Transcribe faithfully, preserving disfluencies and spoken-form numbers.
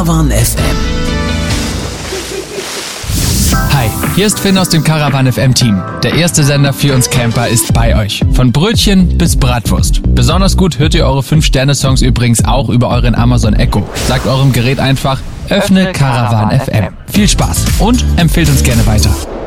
Caravan F M. Hi, hier ist Finn aus dem Caravan F M Team. Der erste Sender für uns Camper ist bei euch. Von Brötchen bis Bratwurst. Besonders gut hört ihr eure fünf Sterne Songs übrigens auch über euren Amazon Echo. Sagt eurem Gerät einfach, öffne Caravan F M. Viel Spaß und empfehlt uns gerne weiter.